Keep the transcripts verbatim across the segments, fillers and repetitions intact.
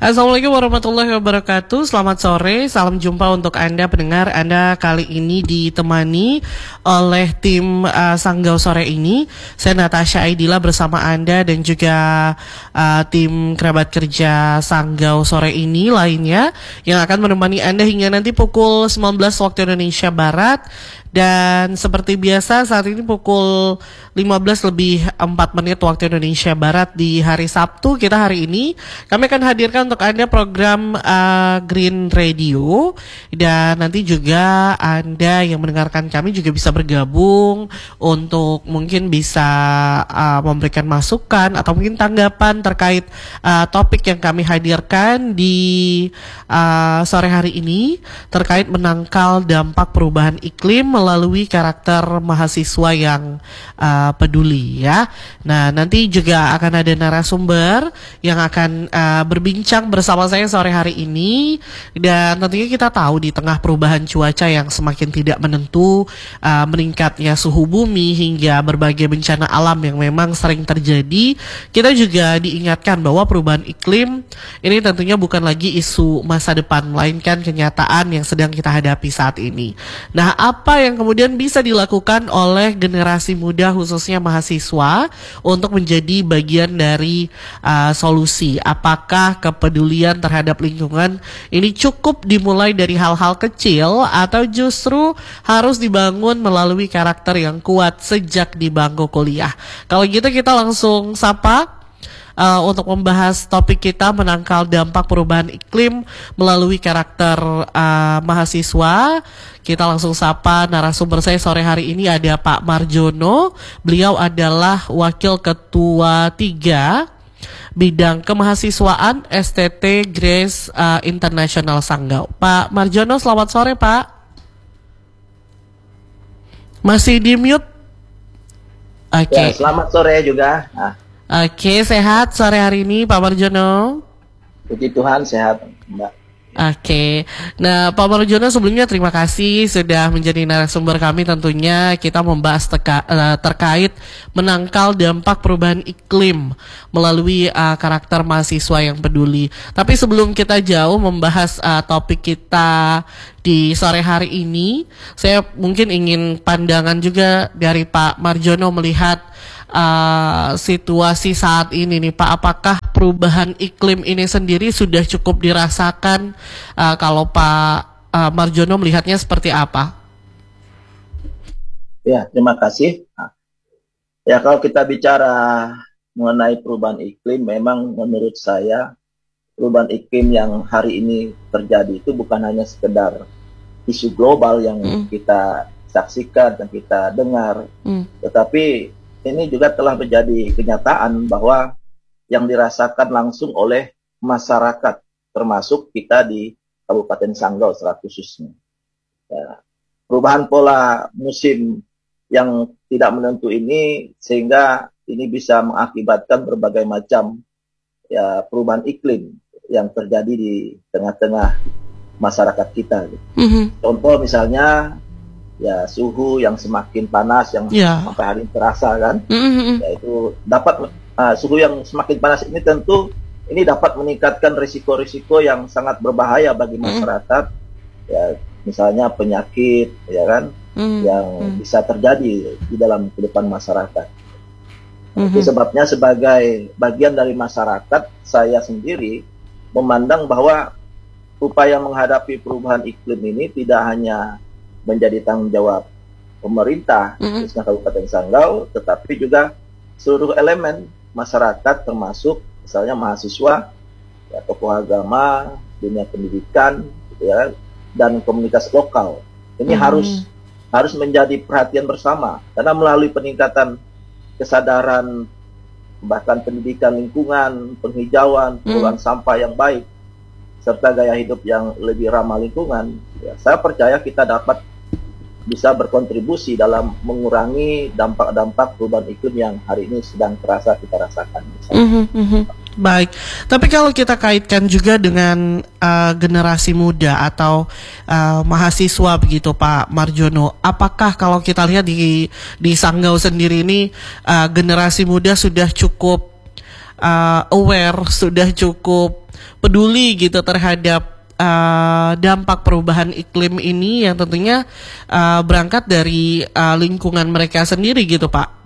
Assalamualaikum warahmatullahi wabarakatuh. Selamat sore, salam jumpa untuk Anda pendengar. Anda kali ini ditemani oleh tim uh, Sanggau sore ini. Saya Natasha Aidila bersama Anda dan juga uh, tim kerabat kerja Sanggau sore ini lainnya yang akan menemani Anda hingga nanti pukul sembilan belas waktu Indonesia Barat. Dan seperti biasa saat ini pukul lima belas lebih empat menit waktu Indonesia Barat di hari Sabtu kita hari ini kami akan hadirkan untuk Anda program uh, Green Radio, dan nanti juga Anda yang mendengarkan kami juga bisa bergabung untuk mungkin bisa uh, memberikan masukan atau mungkin tanggapan terkait uh, topik yang kami hadirkan di uh, sore hari ini terkait menangkal dampak perubahan iklim melalui karakter mahasiswa yang uh, peduli ya. Nah, nanti juga akan ada narasumber yang akan uh, berbincang bersama saya sore hari ini, dan tentunya kita tahu di tengah perubahan cuaca yang semakin tidak menentu, uh, meningkatnya suhu bumi hingga berbagai bencana alam yang memang sering terjadi, kita juga diingatkan bahwa perubahan iklim ini tentunya bukan lagi isu masa depan, melainkan kenyataan yang sedang kita hadapi saat ini. Nah, apa yang kemudian bisa dilakukan oleh generasi muda khususnya mahasiswa untuk menjadi bagian dari uh, solusi? Apakah kepedulian terhadap lingkungan ini cukup dimulai dari hal-hal kecil atau justru harus dibangun melalui karakter yang kuat sejak di bangku kuliah? Kalau gitu kita langsung sapa Uh, untuk membahas topik kita menangkal dampak perubahan iklim melalui karakter uh, mahasiswa. Kita langsung sapa narasumber saya sore hari ini, ada Pak Marjono. Beliau adalah Wakil Ketua tiga Bidang Kemahasiswaan S T T Grace uh, International Sanggau. Pak Marjono, selamat sore Pak. Masih di mute? Oke. Okay. Ya, selamat sore juga. Nah. Oke, sehat sore hari ini Pak Marjono? Puji Tuhan sehat, Mbak. Oke, nah Pak Marjono sebelumnya terima kasih sudah menjadi narasumber kami. Tentunya kita membahas teka, uh, terkait menangkal dampak perubahan iklim melalui uh, karakter mahasiswa yang peduli. Tapi sebelum kita jauh membahas uh, topik kita di sore hari ini, saya mungkin ingin pandangan juga dari Pak Marjono melihat Uh, situasi saat ini nih Pak. Apakah perubahan iklim ini sendiri sudah cukup dirasakan? Uh, kalau Pak uh, Marjono melihatnya seperti apa? Ya, terima kasih. Nah, ya kalau kita bicara mengenai perubahan iklim, memang menurut saya perubahan iklim yang hari ini terjadi itu bukan hanya sekedar isu global yang mm. kita saksikan dan kita dengar, mm. tetapi ini juga telah menjadi kenyataan bahwa yang dirasakan langsung oleh masyarakat, termasuk kita di Kabupaten Sanggau secara khususnya. Ya, perubahan pola musim yang tidak menentu ini sehingga ini bisa mengakibatkan berbagai macam ya perubahan iklim yang terjadi di tengah-tengah masyarakat kita. Mm-hmm. Contoh misalnya ya suhu yang semakin panas yang yeah. sampai hari ini terasa kan, mm-hmm. yaitu dapat uh, suhu yang semakin panas ini tentu ini dapat meningkatkan risiko-risiko yang sangat berbahaya bagi masyarakat, mm-hmm. ya misalnya penyakit ya kan, mm-hmm. yang mm-hmm. bisa terjadi di dalam kehidupan masyarakat. Mm-hmm. Itu sebabnya sebagai bagian dari masyarakat, saya sendiri memandang bahwa upaya menghadapi perubahan iklim ini tidak hanya menjadi tanggung jawab pemerintah, mm-hmm. khususnya Kabupaten Sanggau, tetapi juga seluruh elemen masyarakat, termasuk misalnya mahasiswa, ya, tokoh agama, dunia pendidikan, gitu ya, dan komunitas lokal. Ini mm-hmm. harus harus menjadi perhatian bersama, karena melalui peningkatan kesadaran, bahkan pendidikan lingkungan, penghijauan, pengolahan mm-hmm. sampah yang baik, serta gaya hidup yang lebih ramah lingkungan, ya, saya percaya kita dapat bisa berkontribusi dalam mengurangi dampak-dampak perubahan iklim yang hari ini sedang terasa kita rasakan. Mm-hmm, mm-hmm. Baik, tapi kalau kita kaitkan juga dengan uh, generasi muda atau uh, mahasiswa begitu Pak Marjono, apakah kalau kita lihat di di Sanggau sendiri ini uh, generasi muda sudah cukup uh, aware, sudah cukup peduli gitu terhadap Uh, dampak perubahan iklim ini yang tentunya uh, berangkat dari uh, lingkungan mereka sendiri gitu Pak.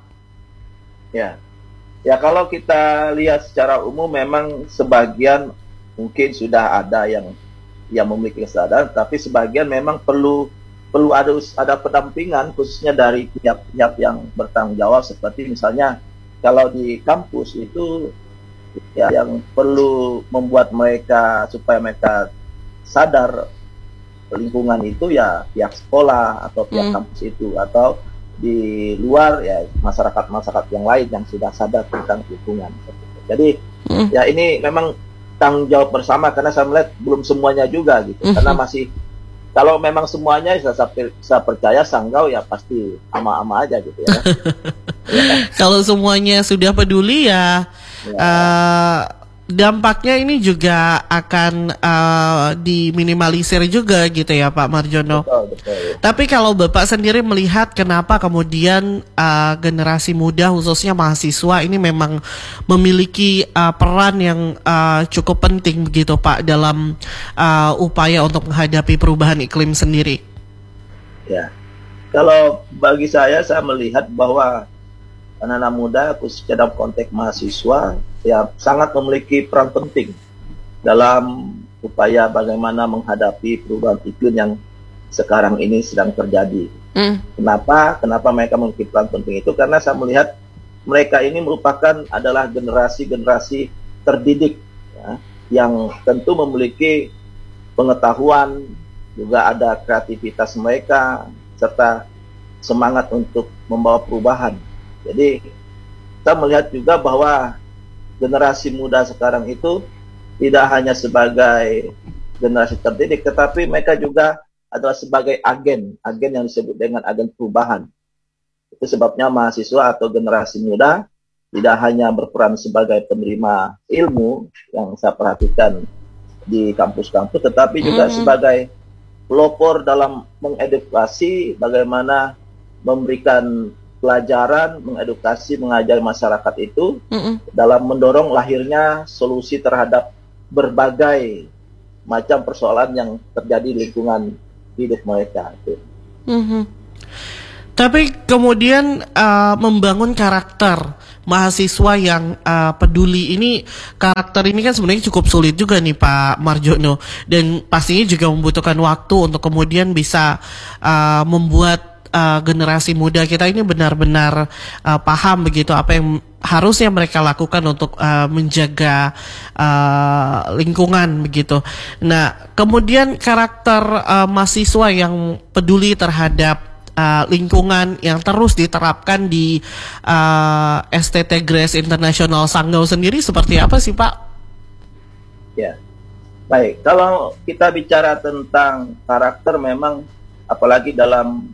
Ya, ya kalau kita lihat secara umum memang sebagian mungkin sudah ada yang yang memiliki kesadaran, tapi sebagian memang perlu perlu ada ada pendampingan khususnya dari pihak-pihak yang bertanggung jawab, seperti misalnya kalau di kampus itu ya yang perlu membuat mereka supaya mereka sadar lingkungan itu ya pihak sekolah atau pihak hmm. kampus itu, atau di luar ya masyarakat-masyarakat yang lain yang sudah sadar tentang lingkungan. Jadi hmm. ya ini memang tanggung jawab bersama, karena saya melihat belum semuanya juga gitu, hmm. karena masih, kalau memang semuanya saya, saya percaya Sanggau ya pasti ama-ama aja gitu ya. Ya. Kalau semuanya sudah peduli ya, ya. Uh, dampaknya ini juga akan uh, diminimalisir juga gitu ya Pak Marjono. Betul, betul. Tapi kalau Bapak sendiri melihat kenapa kemudian uh, generasi muda khususnya mahasiswa ini memang memiliki uh, peran yang uh, cukup penting begitu Pak dalam uh, upaya untuk menghadapi perubahan iklim sendiri? Ya, kalau bagi saya, saya melihat bahwa anak-anak muda khususnya dalam konteks mahasiswa ya sangat memiliki peran penting dalam upaya bagaimana menghadapi perubahan iklim yang sekarang ini sedang terjadi. Mm. Kenapa? Kenapa mereka memiliki peran penting itu? Karena saya melihat mereka ini merupakan adalah generasi-generasi terdidik ya, yang tentu memiliki pengetahuan, juga ada kreativitas mereka serta semangat untuk membawa perubahan. Jadi kita melihat juga bahwa generasi muda sekarang itu tidak hanya sebagai generasi terdidik, tetapi mereka juga adalah sebagai agen, agen yang disebut dengan agen perubahan. Itu sebabnya mahasiswa atau generasi muda tidak hanya berperan sebagai penerima ilmu yang saya perhatikan di kampus-kampus, tetapi juga mm-hmm. sebagai pelopor dalam mengedukasi, bagaimana memberikan pelajaran, mengedukasi, mengajari masyarakat itu mm-hmm. dalam mendorong lahirnya solusi terhadap berbagai macam persoalan yang terjadi di lingkungan hidup mereka. Mm-hmm. Tapi kemudian uh, membangun karakter mahasiswa yang uh, peduli ini, karakter ini kan sebenarnya cukup sulit juga nih Pak Marjono, dan pastinya juga membutuhkan waktu untuk kemudian bisa uh, membuat Uh, generasi muda kita ini benar-benar uh, paham begitu apa yang harusnya mereka lakukan untuk uh, menjaga uh, lingkungan begitu. Nah, kemudian karakter uh, mahasiswa yang peduli terhadap uh, lingkungan yang terus diterapkan di uh, S T T Grace International Sanggau sendiri seperti apa sih Pak? Ya, baik. Kalau kita bicara tentang karakter, memang apalagi dalam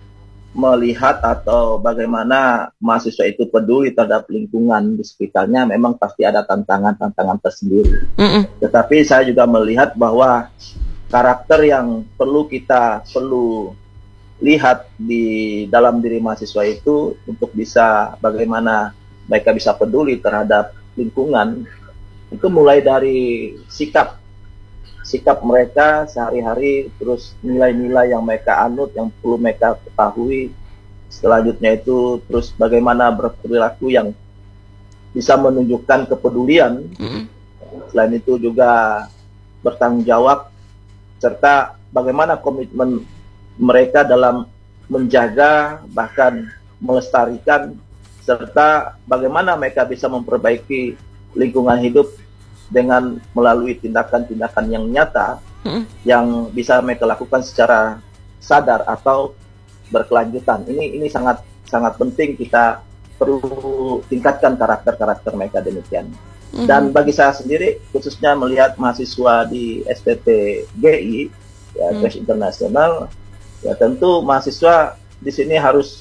melihat atau bagaimana mahasiswa itu peduli terhadap lingkungan di sekitarnya, memang pasti ada tantangan-tantangan tersendiri. Mm-mm. Tetapi saya juga melihat bahwa karakter yang perlu kita perlu lihat di dalam diri mahasiswa itu untuk bisa bagaimana mereka bisa peduli terhadap lingkungan, itu mulai dari sikap sikap mereka sehari-hari, terus nilai-nilai yang mereka anut, yang perlu mereka ketahui. Selanjutnya itu terus bagaimana berperilaku yang bisa menunjukkan kepedulian. Mm-hmm. Selain itu juga bertanggung jawab, serta bagaimana komitmen mereka dalam menjaga, bahkan melestarikan, serta bagaimana mereka bisa memperbaiki lingkungan hidup dengan melalui tindakan-tindakan yang nyata hmm. yang bisa mereka lakukan secara sadar atau berkelanjutan. Ini ini sangat sangat penting, kita perlu tingkatkan karakter-karakter mereka demikian. Hmm. Dan bagi saya sendiri, khususnya melihat mahasiswa di S T T G I, ya, hmm. Grace International, ya tentu mahasiswa di sini harus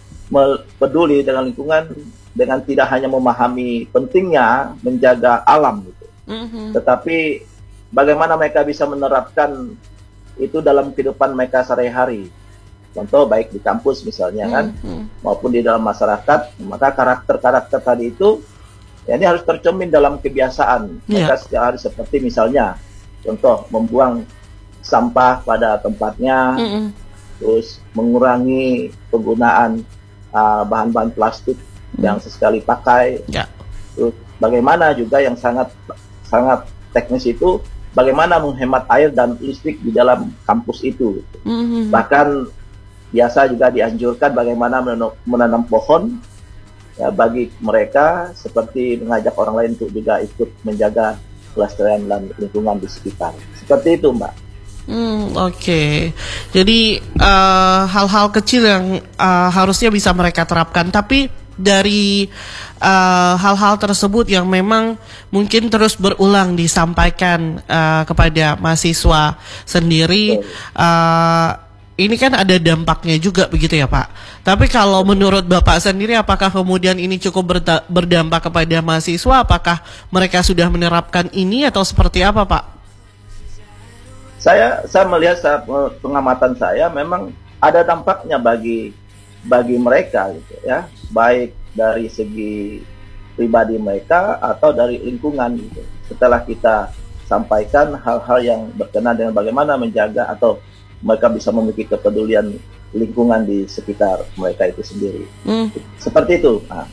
peduli dengan lingkungan dengan tidak hanya memahami pentingnya menjaga alam. Mm-hmm. Tetapi bagaimana mereka bisa menerapkan itu dalam kehidupan mereka sehari-hari. Contoh baik di kampus misalnya kan, mm-hmm. maupun di dalam masyarakat. Maka karakter-karakter tadi itu Ya, ini harus tercermin dalam kebiasaan mereka Yeah. setiap hari, seperti misalnya contoh membuang sampah pada tempatnya, Mm-mm. terus mengurangi penggunaan uh, bahan-bahan plastik yang sesekali pakai. Ya. Terus bagaimana juga yang sangat sangat teknis itu, bagaimana menghemat air dan listrik di dalam kampus itu. Mhm. Bahkan biasa juga dianjurkan bagaimana menanam, menanam pohon ya, bagi mereka, seperti mengajak orang lain untuk juga ikut menjaga kelestarian dan lingkungan di sekitar. Seperti itu, Mbak. Hmm, oke. Jadi eh, hal-hal kecil yang eh, harusnya bisa mereka terapkan, tapi dari eh, hal-hal tersebut yang memang mungkin terus berulang disampaikan eh, kepada mahasiswa sendiri, eh, ini kan ada dampaknya juga begitu ya Pak. Tapi kalau menurut Bapak sendiri, apakah kemudian ini cukup berta- berdampak kepada mahasiswa? Apakah mereka sudah menerapkan ini atau seperti apa Pak? Saya saya melihat saat pengamatan saya memang ada dampaknya bagi bagi mereka gitu ya, baik dari segi pribadi mereka atau dari lingkungan gitu. Setelah kita sampaikan hal-hal yang berkenaan dengan bagaimana menjaga atau mereka bisa memiliki kepedulian lingkungan di sekitar mereka itu sendiri. Hmm. Seperti itu. Nah.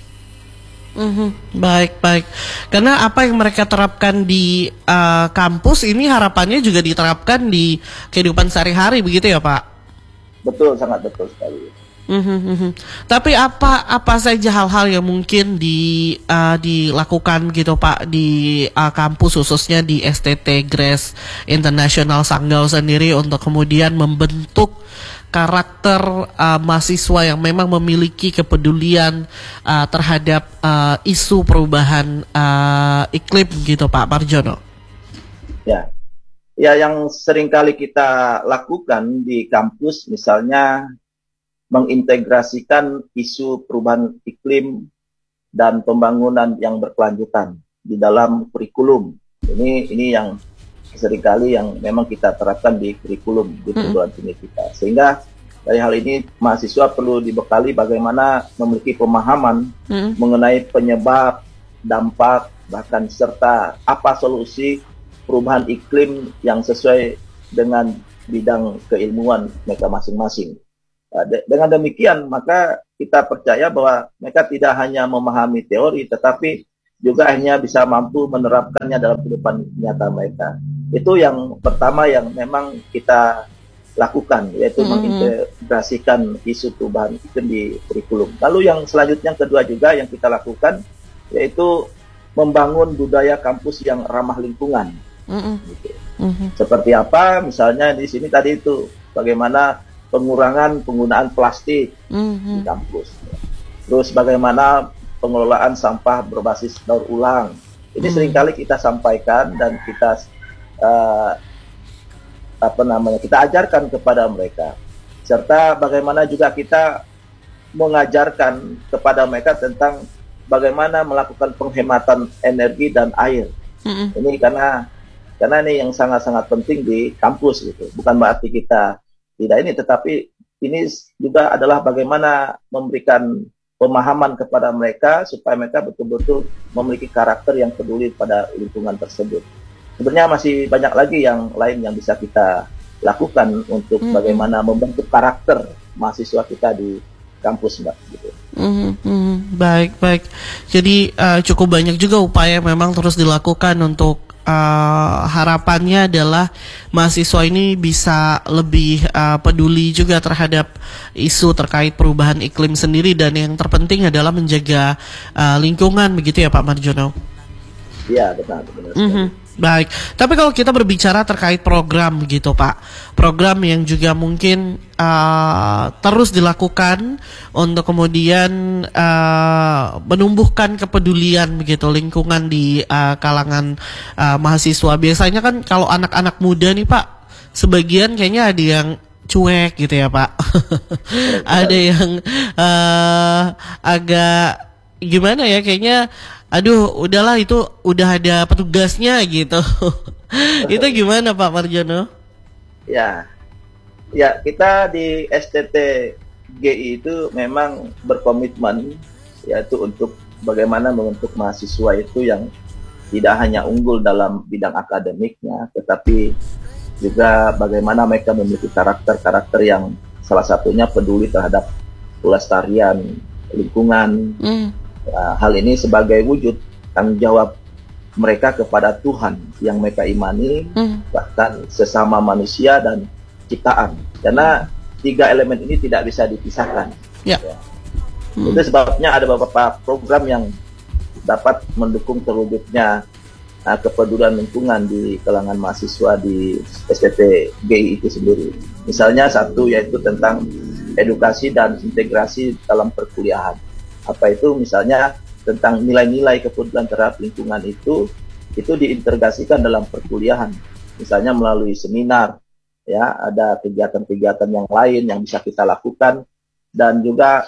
Mm-hmm. Baik, baik. Karena apa yang mereka terapkan di uh, kampus ini harapannya juga diterapkan di kehidupan sehari-hari, begitu ya Pak? Betul, sangat betul sekali. Mm-hmm. Tapi apa apa saja hal-hal yang mungkin di uh, dilakukan gitu Pak di uh, kampus, khususnya di S T T Grace International Sanggau sendiri, untuk kemudian membentuk karakter uh, mahasiswa yang memang memiliki kepedulian uh, terhadap uh, isu perubahan uh, iklim gitu Pak Marjono? Ya, ya yang sering kali kita lakukan di kampus, misalnya mengintegrasikan isu perubahan iklim dan pembangunan yang berkelanjutan di dalam kurikulum. Ini ini yang seringkali yang memang kita terapkan di kurikulum di perguruan tinggi kita. Sehingga dari hal ini mahasiswa perlu dibekali bagaimana memiliki pemahaman hmm. mengenai penyebab, dampak, bahkan serta apa solusi perubahan iklim yang sesuai dengan bidang keilmuan mereka masing-masing. Dengan demikian, maka kita percaya bahwa mereka tidak hanya memahami teori, tetapi juga hanya bisa mampu menerapkannya dalam kehidupan nyata mereka. Itu yang pertama yang memang kita lakukan, yaitu mm-hmm. mengintegrasikan isu perubahan iklim di kurikulum. Lalu yang selanjutnya, yang kedua juga yang kita lakukan, yaitu membangun budaya kampus yang ramah lingkungan. Mm-hmm. Gitu. Mm-hmm. Seperti apa? Misalnya di sini tadi itu, bagaimana pengurangan penggunaan plastik mm-hmm. di kampus. Terus bagaimana pengelolaan sampah berbasis daur ulang. Ini mm-hmm. seringkali kita sampaikan dan kita uh, apa namanya kita ajarkan kepada mereka. Serta bagaimana juga kita mengajarkan kepada mereka tentang bagaimana melakukan penghematan energi dan air. Mm-hmm. Ini karena karena ini yang sangat-sangat penting di kampus gitu. Bukan berarti kita tidak ini, tetapi ini juga adalah bagaimana memberikan pemahaman kepada mereka supaya mereka betul-betul memiliki karakter yang peduli pada lingkungan tersebut. Sebenarnya masih banyak lagi yang lain yang bisa kita lakukan untuk mm-hmm. bagaimana membentuk karakter mahasiswa kita di kampus, Mbak. Gitu. Mm-hmm. Baik, baik. Jadi uh, cukup banyak juga upaya memang terus dilakukan untuk Uh, harapannya adalah mahasiswa ini bisa lebih uh, peduli juga terhadap isu terkait perubahan iklim sendiri, dan yang terpenting adalah menjaga uh, lingkungan, begitu ya Pak Marjono? Iya, benar, benar. Mm-hmm. Baik, tapi kalau kita berbicara terkait program gitu Pak, program yang juga mungkin uh, terus dilakukan untuk kemudian uh, menumbuhkan kepedulian begitu lingkungan di uh, kalangan uh, mahasiswa. Biasanya kan kalau anak-anak muda nih Pak, sebagian kayaknya ada yang cuek gitu ya Pak. Ada yang uh, agak gimana ya, kayaknya aduh udahlah itu udah ada petugasnya gitu. Itu gimana Pak Marjono? Ya, ya kita di S T T G I itu memang berkomitmen yaitu untuk bagaimana membentuk mahasiswa itu yang tidak hanya unggul dalam bidang akademiknya, tetapi juga bagaimana mereka memiliki karakter-karakter yang salah satunya peduli terhadap pelestarian lingkungan. Mm. Ya, hal ini sebagai wujud tanggung jawab mereka kepada Tuhan yang mereka imani, mm. bahkan sesama manusia dan ciptaan. Karena tiga elemen ini tidak bisa dipisahkan. Yeah. Ya. Hmm. Itu sebabnya ada beberapa program yang dapat mendukung terwujudnya uh, kepedulian lingkungan di kalangan mahasiswa di S T T G I itu sendiri. Misalnya satu yaitu tentang edukasi dan integrasi dalam perkuliahan. Apa itu? Misalnya tentang nilai-nilai kepedulian terhadap lingkungan itu itu diintegrasikan dalam perkuliahan. Misalnya melalui seminar, ya, ada kegiatan-kegiatan yang lain yang bisa kita lakukan, dan juga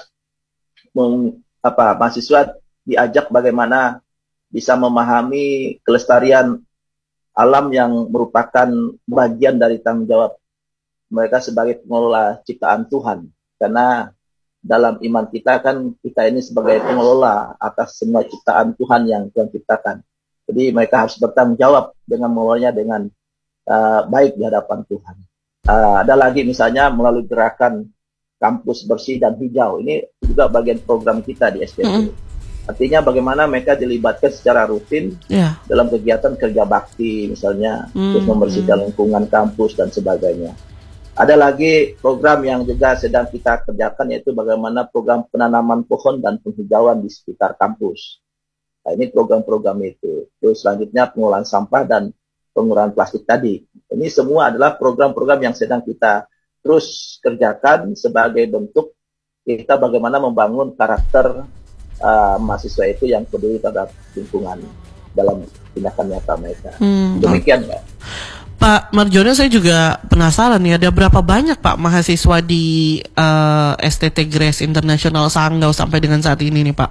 meng, apa, mahasiswa diajak bagaimana bisa memahami kelestarian alam yang merupakan bagian dari tanggung jawab mereka sebagai pengelola ciptaan Tuhan. Karena dalam iman kita kan kita ini sebagai pengelola atas semua ciptaan Tuhan yang Tuhan ciptakan. Jadi mereka harus bertanggung jawab dengan mengelolanya dengan uh, baik di hadapan Tuhan. Uh, ada lagi misalnya melalui gerakan kampus bersih dan hijau. Ini juga bagian program kita di S T T. Mm. Artinya bagaimana mereka dilibatkan secara rutin yeah. dalam kegiatan kerja bakti misalnya, mm. terus membersihkan lingkungan kampus dan sebagainya. Ada lagi program yang juga sedang kita kerjakan, yaitu bagaimana program penanaman pohon dan penghijauan di sekitar kampus. Nah, ini program-program itu. Terus selanjutnya pengolahan sampah dan pengurangan plastik tadi. Ini semua adalah program-program yang sedang kita terus kerjakan sebagai bentuk kita bagaimana membangun karakter uh, mahasiswa itu yang peduli terhadap lingkungan dalam tindakan nyata mereka. Hmm. Demikian, Pak. Pak Marjono, saya juga penasaran nih, ada berapa banyak Pak mahasiswa di uh, S T T Grace International Sanggau sampai dengan saat ini nih Pak?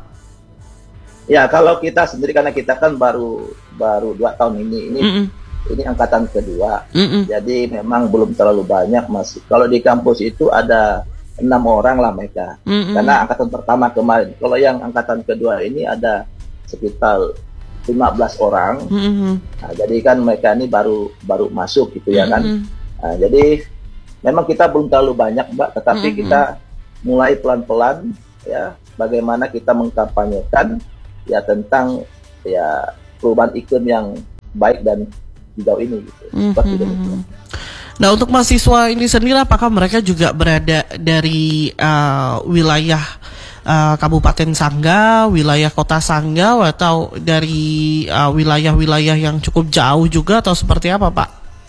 Ya, kalau kita sendiri karena kita kan baru baru dua tahun ini, ini mm-mm. ini angkatan kedua, mm-mm. jadi memang belum terlalu banyak masih. Kalau di kampus itu ada enam orang lah mereka, mm-mm. karena angkatan pertama kemarin. Kalau yang angkatan kedua ini ada sekitar lima belas orang. Mm-hmm. Nah, jadi kan mereka ini baru baru masuk gitu ya kan. Mm-hmm. Nah, jadi memang kita belum terlalu banyak Mbak, tetapi mm-hmm. kita mulai pelan-pelan ya bagaimana kita mengkampanyekan ya tentang ya perubahan iklim yang baik dan hijau ini gitu. Mm-hmm. Nah, untuk mahasiswa ini sendiri apakah mereka juga berada dari uh, wilayah Uh, Kabupaten Sanggau, wilayah Kota Sanggau, atau dari uh, wilayah-wilayah yang cukup jauh juga, atau seperti apa Pak?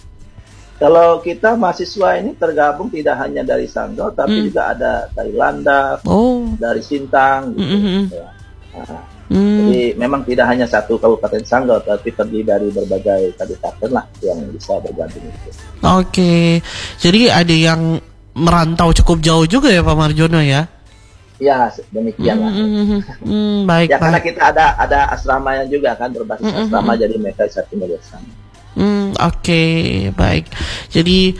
Kalau kita mahasiswa ini tergabung tidak hanya dari Sanggau, tapi mm. juga ada dari Landak, oh. dari Sintang, gitu. Mm-hmm. Ya. Nah, mm. Jadi memang tidak hanya satu Kabupaten Sanggau, tapi terdiri dari berbagai kabupaten lah yang bisa bergabung. Gitu. Oke, okay. Jadi ada yang merantau cukup jauh juga ya Pak Marjono ya? Ya, demikian lah. Mm, mm, baik, ya, baik. karena kita ada ada asramanya juga kan, berbasis mm, asrama, mm, jadi mereka bisa tinggal di sana. Hmm, Oke, okay, baik. Jadi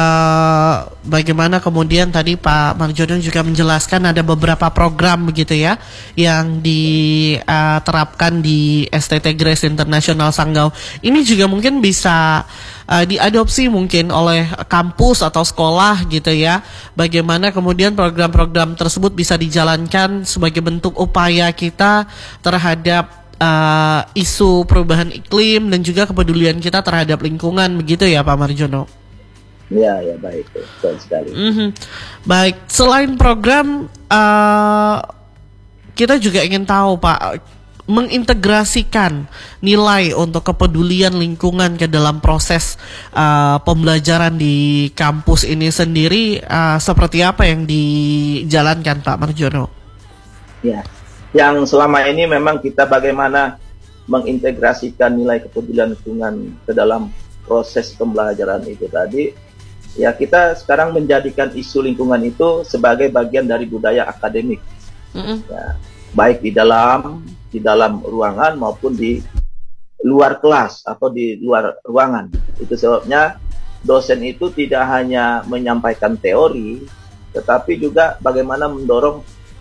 uh, bagaimana kemudian tadi Pak Marjono juga menjelaskan ada beberapa program begitu ya yang diterapkan di S T T Grace International Sanggau. Ini juga mungkin bisa uh, diadopsi mungkin oleh kampus atau sekolah gitu ya. Bagaimana kemudian program-program tersebut bisa dijalankan sebagai bentuk upaya kita terhadap Uh, isu perubahan iklim dan juga kepedulian kita terhadap lingkungan, begitu ya Pak Marjono? Ya, ya baik, betul sekali. Mm-hmm. Baik, selain program, uh, kita juga ingin tahu Pak, mengintegrasikan nilai untuk kepedulian lingkungan ke dalam proses uh, pembelajaran di kampus ini sendiri, uh, seperti apa yang dijalankan Pak Marjono? Ya. Yang selama ini memang kita bagaimana mengintegrasikan nilai kepedulian lingkungan ke dalam proses pembelajaran itu tadi, ya kita sekarang menjadikan isu lingkungan itu sebagai bagian dari budaya akademik, mm-hmm. ya, baik di dalam di dalam ruangan maupun di luar kelas atau di luar ruangan. Itu sebabnya dosen itu tidak hanya menyampaikan teori, tetapi juga bagaimana mendorong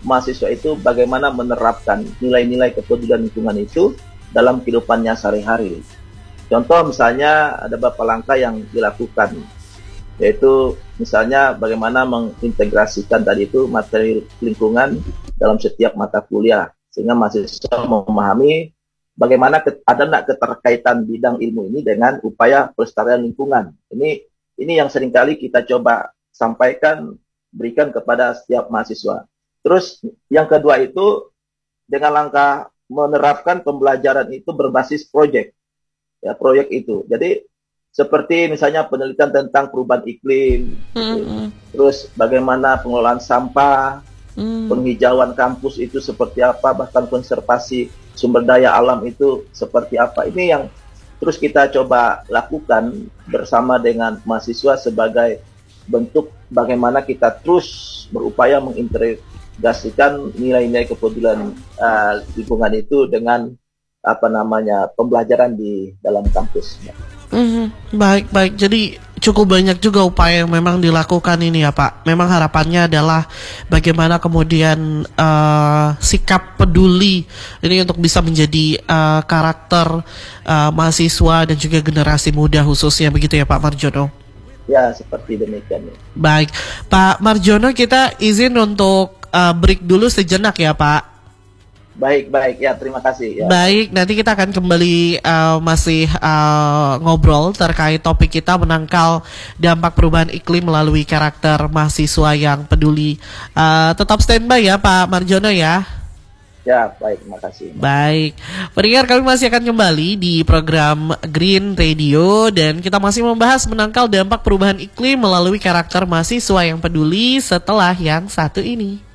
mahasiswa itu bagaimana menerapkan nilai-nilai kepedulian lingkungan itu dalam kehidupannya sehari-hari. Contoh misalnya ada beberapa langkah yang dilakukan, yaitu misalnya bagaimana mengintegrasikan tadi itu materi lingkungan dalam setiap mata kuliah, sehingga mahasiswa memahami bagaimana ada nak keterkaitan bidang ilmu ini dengan upaya pelestarian lingkungan. Ini ini yang seringkali kita coba sampaikan, berikan kepada setiap mahasiswa. Terus yang kedua itu dengan langkah menerapkan pembelajaran itu berbasis proyek, ya proyek itu. Jadi seperti misalnya penelitian tentang perubahan iklim, mm-hmm. terus bagaimana pengelolaan sampah, mm. penghijauan kampus itu seperti apa, bahkan konservasi sumber daya alam itu seperti apa. Ini yang terus kita coba lakukan bersama dengan mahasiswa sebagai bentuk bagaimana kita terus berupaya mengintegrasikan nilai-nilai kepedulian uh, lingkungan itu dengan apa namanya pembelajaran di dalam kampus. Mm-hmm. Baik, baik. Jadi cukup banyak juga upaya yang memang dilakukan ini ya Pak. Memang harapannya adalah bagaimana kemudian uh, sikap peduli ini untuk bisa menjadi uh, karakter uh, mahasiswa dan juga generasi muda khususnya, begitu ya Pak Marjono? Ya, seperti demikian. Baik, Pak Marjono, kita izin untuk uh, break dulu sejenak ya Pak. Baik, baik. Ya, terima kasih. Ya. Baik, nanti kita akan kembali uh, masih uh, ngobrol terkait topik kita menangkal dampak perubahan iklim melalui karakter mahasiswa yang peduli. Uh, tetap standby ya Pak Marjono ya. Ya, baik. Terima kasih. Baik, pendengar, kami masih akan kembali di program Green Radio dan kita masih membahas menangkal dampak perubahan iklim melalui karakter mahasiswa yang peduli setelah yang satu ini.